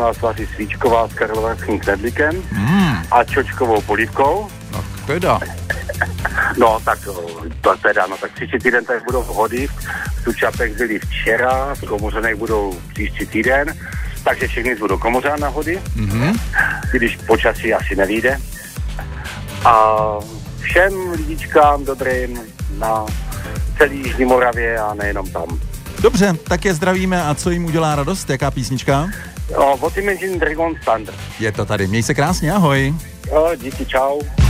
nás vaří svíčková s karlovarským knedlíkem a čočkovou polívkou. No, teda. No, tak to teda, no tak příští týden tady budou vhody, v Tučapech byli včera, v Komořanech budou příští týden, takže všichni budou Komořán na hody, když počasí asi nevyjde. A všem lidičkám dobrým na celý Jižní Moravě a nejenom tam. Dobře, tak je zdravíme a co jim udělá radost? Jaká písnička? What Imagine Dragons Thunder. Je to tady, měj se krásně, ahoj. Díky, čau.